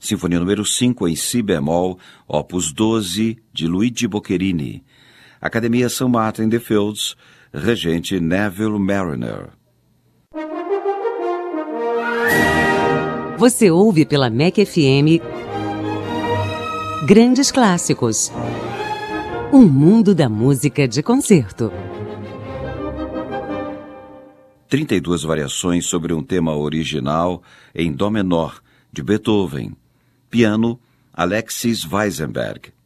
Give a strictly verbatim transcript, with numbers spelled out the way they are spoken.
Sinfonia número cinco em si bemol, opus doze, de Luigi Boccherini. Academia São Martin de Fields, regente Neville Marriner. Você ouve pela M E C F M Grandes Clássicos. Um mundo da música de concerto. trinta e duas variações sobre um tema original em dó menor, de Beethoven. Piano, Alexis Weissenberg.